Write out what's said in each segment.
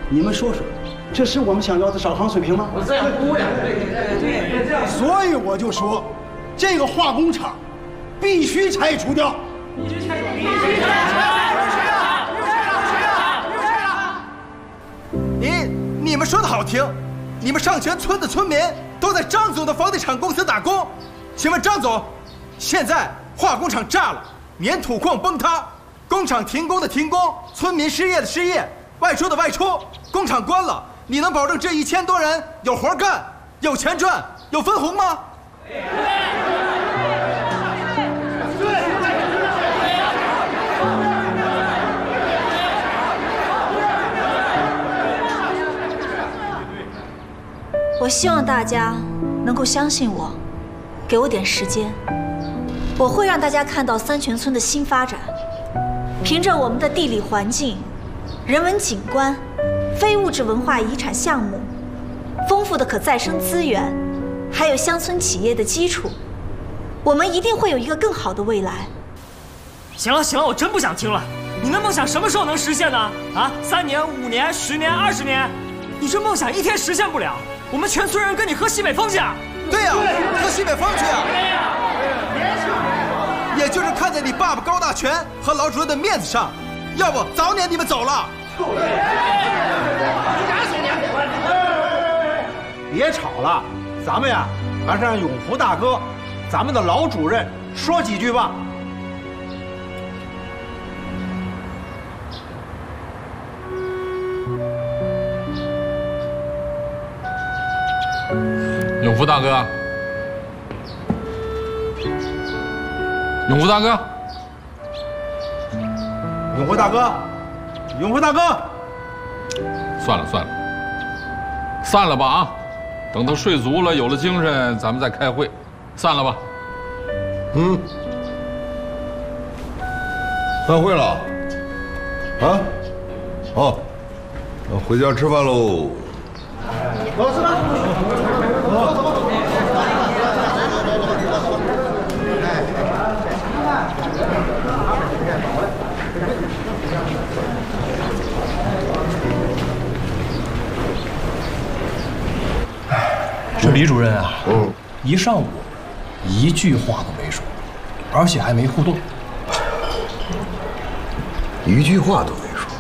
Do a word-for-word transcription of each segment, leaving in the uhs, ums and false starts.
你们说说，这是我们想要的烧炕水平吗？ 我这样估量，对对对，这样。 所以我就说，这个化工厂必须拆除掉。 必须拆除！必须拆除！ 你你们说的好听，你们上泉村的村民都在张总的房地产公司打工。请问张总，现在化工厂炸了，粘土矿崩塌，工厂停工的停工，村民失业的失业，外出的外出，工厂关了，你能保证这一千多人有活干、有钱赚、有分红吗？ 我希望大家能够相信我，给我点时间，我会让大家看到三泉村的新发展。凭着我们的地理环境、人文景观、非物质文化遗产项目、丰富的可再生资源，还有乡村企业的基础，我们一定会有一个更好的未来。 行了行了，我真不想听了。你那梦想什么时候能实现呢？啊，三年、五年、十年、二十年，你这梦想一天实现不了。我们全村人跟你喝西北风去啊！ 对呀、啊，喝西北风去啊！ 对呀、 啊，也就是看在你爸爸高大全和老主任的面子上，要不早撵你们走了。 别吵了，咱们呀，还是让永福大哥，咱们的老主任说几句吧。 永福大哥，永福大哥， 永福大哥，永福大哥， 算了算了，散了吧啊！等他睡足了，有了精神，咱们再开会。散了吧。 嗯，散会了。啊？哦，那回家吃饭喽。 走，吃饭。 这李主任啊， 嗯， 一上午一句话都没说，而且还没互动， 一句话都没说。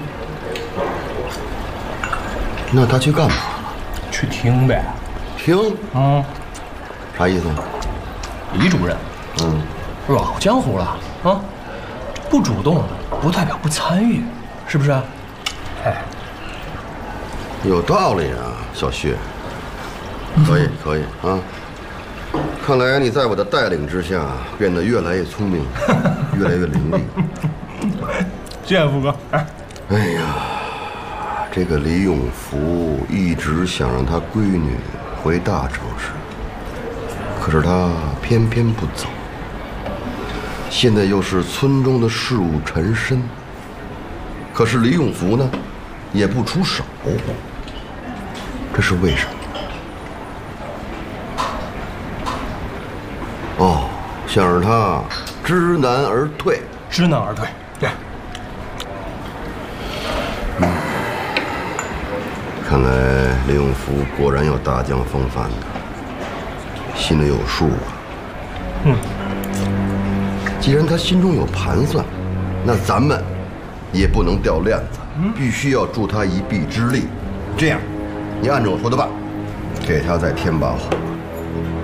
那他去干嘛了？ 去听呗。 听？ 嗯， 啥意思？ 李主任， 嗯， 老江湖了啊，不主动不代表不参与，是不是？哎， 有道理啊，小旭。可以可以啊！看来你在我的带领之下变得越来越聪明，越来越伶俐。 谢谢福哥。哎， 哎呀，这个李永福一直想让他闺女回大城市，可是他偏偏不走。现在又是村中的事务缠身，可是李永福呢，也不出手，这是为什么？哦，想让他知难而退， 知难而退。对， 嗯，看来李永福果然有大将风范的，心里有数啊。 嗯， 既然他心中有盘算，那咱们也不能掉链子，必须要助他一臂之力。这样，你按照我说的办，给他再添把火。